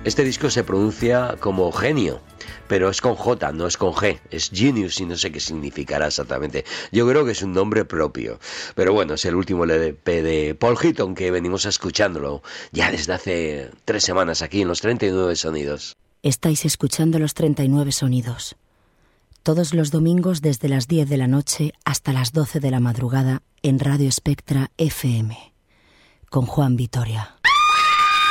Este disco se pronuncia como genio, pero es con J, no es con G, es Genius y no sé qué significará exactamente. Yo creo que es un nombre propio, pero bueno, es el último LP de Paul Hilton que venimos escuchándolo ya desde hace 3 semanas aquí en los 39 Sonidos. Estáis escuchando los 39 Sonidos. Todos los domingos desde las 10 de la noche hasta las 12 de la madrugada en Radio Spectra FM, con Juan Vitoria.